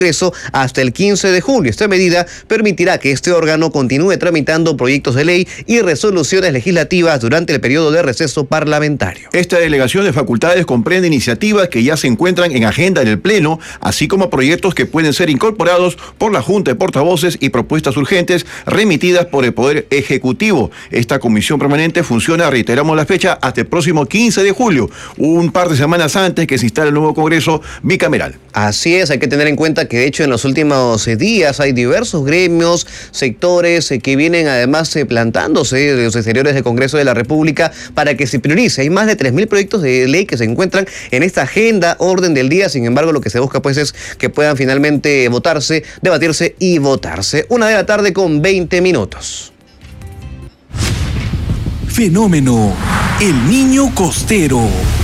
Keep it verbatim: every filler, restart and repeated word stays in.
Congreso hasta el quince de julio. Esta medida permitirá que este órgano continúe tramitando proyectos de ley y resoluciones legislativas durante el periodo de receso parlamentario. Esta delegación de facultades comprende iniciativas que ya se encuentran en agenda del Pleno, así como proyectos que pueden ser incorporados por la Junta de Portavoces y propuestas urgentes remitidas por el Poder Ejecutivo. Esta comisión permanente funciona, reiteramos la fecha, hasta el próximo quince de julio, un par de semanas antes que se instale el nuevo Congreso bicameral. Así es, hay que tener en cuenta que de hecho en los últimos eh, días hay diversos gremios, sectores eh, que vienen además eh, plantándose de los exteriores del Congreso de la República para que se priorice. Hay más de tres mil proyectos de ley que se encuentran en esta agenda, orden del día. Sin embargo, lo que se busca pues es que puedan finalmente votarse, debatirse y votarse. Una de la tarde con veinte minutos. Fenómeno El Niño Costero.